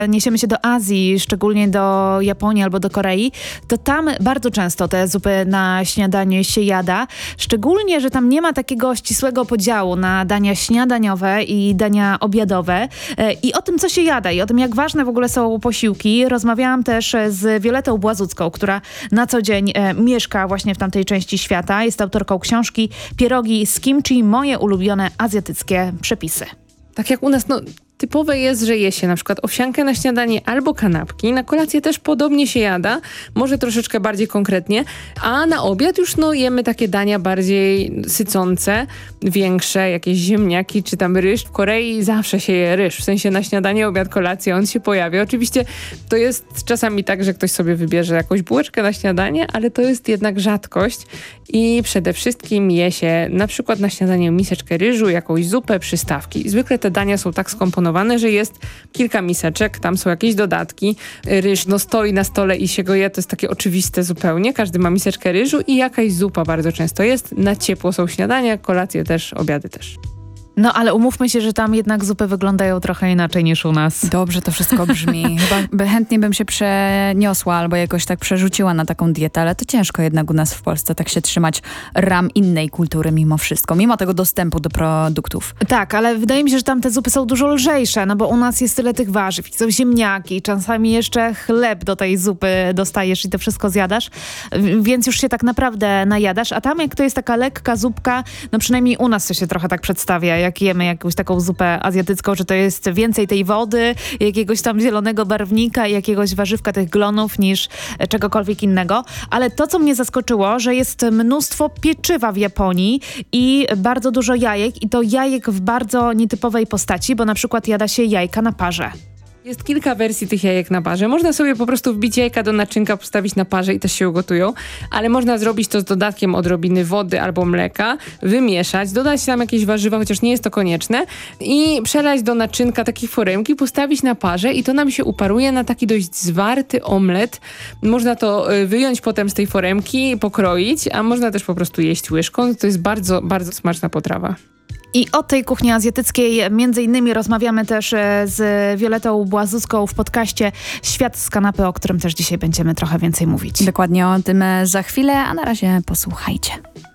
niesiemy się do Azji, szczególnie do Japonii albo do Korei, to tam bardzo często te zupy na śniadanie się jada. Szczególnie, że tam nie ma takiego ścisłego podziału na dania śniadaniowe i dania obiadowe. I o tym, co się jada i o tym, jak ważne w ogóle są posiłki, rozmawiałam też z Violetą Błazucką, która na co dzień mieszka właśnie w tamtej części świata. Jest autorką książki Pierogi z kimchi, moje ulubione azjatyckie przepisy. Tak jak u nas, typowe jest, że je się na przykład owsiankę na śniadanie albo kanapki. Na kolację też podobnie się jada, może troszeczkę bardziej konkretnie, a na obiad już jemy takie dania bardziej sycące, większe, jakieś ziemniaki czy tam ryż. W Korei zawsze się je ryż, w sensie na śniadanie, obiad, kolację, on się pojawia. Oczywiście to jest czasami tak, że ktoś sobie wybierze jakąś bułeczkę na śniadanie, ale to jest jednak rzadkość i przede wszystkim je się na przykład na śniadanie miseczkę ryżu, jakąś zupę, przystawki. Zwykle te dania są tak skomponowane, że jest kilka miseczek, tam są jakieś dodatki. Ryż stoi na stole i się go je, to jest takie oczywiste zupełnie. Każdy ma miseczkę ryżu i jakaś zupa bardzo często jest. Na ciepło są śniadania, kolacje też, obiady też. No ale umówmy się, że tam jednak zupy wyglądają trochę inaczej niż u nas. Dobrze to wszystko brzmi. Chyba chętnie bym się przeniosła albo jakoś tak przerzuciła na taką dietę, ale to ciężko jednak u nas w Polsce tak się trzymać ram innej kultury mimo wszystko, mimo tego dostępu do produktów. Tak, ale wydaje mi się, że tam te zupy są dużo lżejsze, no bo u nas jest tyle tych warzyw, i są ziemniaki, czasami jeszcze chleb do tej zupy dostajesz i to wszystko zjadasz, więc już się tak naprawdę najadasz, a tam jak to jest taka lekka zupka, no przynajmniej u nas to się trochę tak przedstawia, jak jemy jakąś taką zupę azjatycką, że to jest więcej tej wody, jakiegoś tam zielonego barwnika i jakiegoś warzywka tych glonów niż czegokolwiek innego. Ale to, co mnie zaskoczyło, że jest mnóstwo pieczywa w Japonii i bardzo dużo jajek i to jajek w bardzo nietypowej postaci, bo na przykład jada się jajka na parze. Jest kilka wersji tych jajek na parze. Można sobie po prostu wbić jajka do naczynka, postawić na parze i też się ugotują, ale można zrobić to z dodatkiem odrobiny wody albo mleka, wymieszać, dodać tam jakieś warzywa, chociaż nie jest to konieczne i przelać do naczynka takiej foremki, postawić na parze i to nam się uparuje na taki dość zwarty omlet. Można to wyjąć potem z tej foremki, pokroić, a można też po prostu jeść łyżką. To jest bardzo, bardzo smaczna potrawa. I o tej kuchni azjatyckiej między innymi rozmawiamy też z Violetą Błazucką w podcaście Świat z kanapy, o którym też dzisiaj będziemy trochę więcej mówić. Dokładnie o tym za chwilę, a na razie posłuchajcie.